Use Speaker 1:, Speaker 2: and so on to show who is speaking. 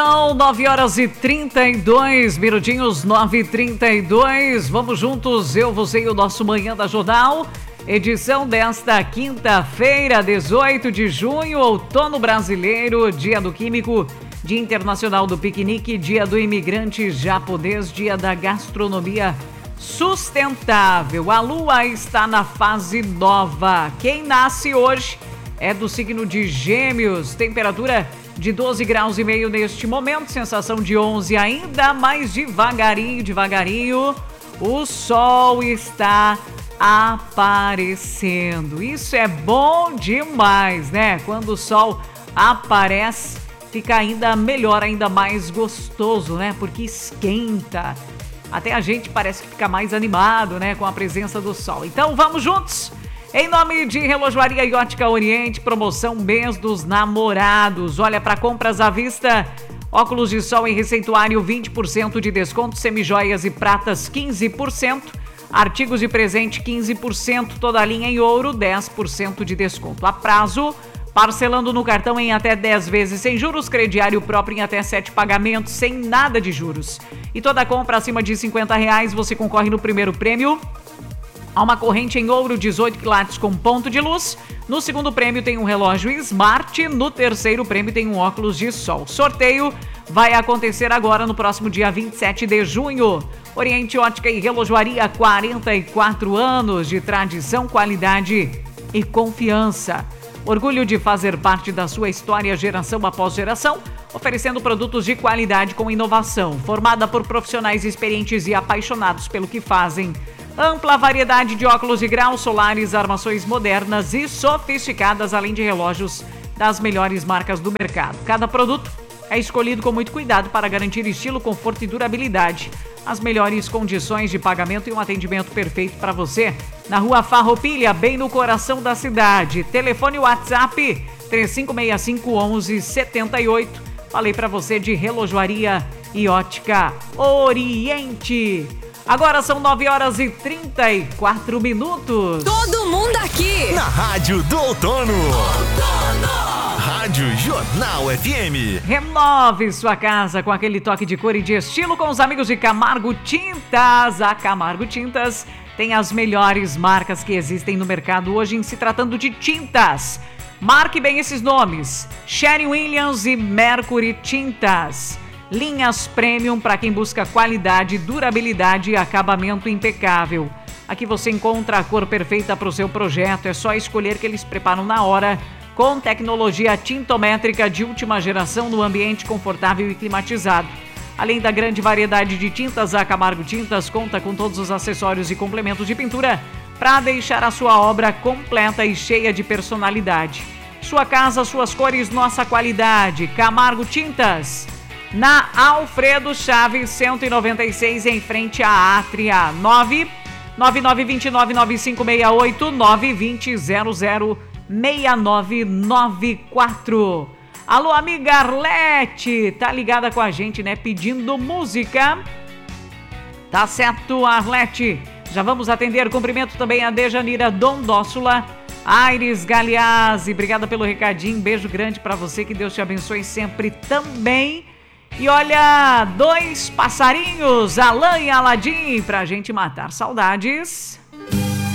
Speaker 1: São 9h32, 9h32. Vamos juntos, eu, você e o nosso Manhã da Jornal. Edição desta quinta-feira, 18 de junho, outono brasileiro, dia do químico, dia internacional do piquenique, dia do imigrante japonês, dia da gastronomia sustentável. A lua está na fase nova. Quem nasce hoje é do signo de Gêmeos. Temperatura de 12 graus e meio neste momento, sensação de 11, ainda mais devagarinho, o sol está aparecendo. Isso é bom demais, né? Quando o sol aparece, fica ainda melhor, ainda mais gostoso, né? Porque esquenta. Até a gente parece que fica mais animado, né? Com a presença do sol. Então vamos juntos! Em nome de Relojoaria e Ótica Oriente, promoção mês dos namorados. Olha, para compras à vista, óculos de sol em receituário 20% de desconto, semijoias e pratas 15%, artigos de presente 15%, toda a linha em ouro 10% de desconto. A prazo, parcelando no cartão em até 10 vezes sem juros, crediário próprio em até 7 pagamentos sem nada de juros. E toda compra acima de R$50 você concorre no primeiro prêmio a uma corrente em ouro 18 quilates com ponto de luz. No segundo prêmio tem um relógio Smart. No terceiro prêmio tem um óculos de sol. Sorteio vai acontecer agora no próximo dia 27 de junho. Oriente Ótica e Relojoaria, 44 anos de tradição, qualidade e confiança. Orgulho de fazer parte da sua história geração após geração, oferecendo produtos de qualidade com inovação. Formada por profissionais experientes e apaixonados pelo que fazem. Ampla variedade de óculos de grau, solares, armações modernas e sofisticadas, além de relógios das melhores marcas do mercado. Cada produto é escolhido com muito cuidado para garantir estilo, conforto e durabilidade. As melhores condições de pagamento e um atendimento perfeito para você. Na Rua Farroupilha, bem no coração da cidade. Telefone WhatsApp 3565-1178. Falei para você de Relojoaria e Ótica Oriente. Agora são 9h34.
Speaker 2: Todo mundo aqui
Speaker 3: na Rádio do Outono. Rádio Jornal FM.
Speaker 1: Renove sua casa com aquele toque de cor e de estilo com os amigos de Camargo Tintas. A Camargo Tintas tem as melhores marcas que existem no mercado hoje em se tratando de tintas. Marque bem esses nomes: Sherwin-Williams e Mercury Tintas. Linhas premium para quem busca qualidade, durabilidade e acabamento impecável. Aqui você encontra a cor perfeita para o seu projeto. É só escolher que eles preparam na hora, com tecnologia tintométrica de última geração no ambiente confortável e climatizado. Além da grande variedade de tintas, a Camargo Tintas conta com todos os acessórios e complementos de pintura para deixar a sua obra completa e cheia de personalidade. Sua casa, suas cores, nossa qualidade. Camargo Tintas. Na Alfredo Chaves 196, em frente à Átria. 999299568, 920006994. Alô, amiga Arlete, tá ligada com a gente, né? Pedindo música. Tá certo, Arlete. Já vamos atender. Cumprimento também a Dejanira Dondóssula, Aires Galeazzi. Obrigada pelo recadinho. Beijo grande pra você. Que Deus te abençoe sempre também. E olha, dois passarinhos, Alan e Aladim, pra gente matar saudades.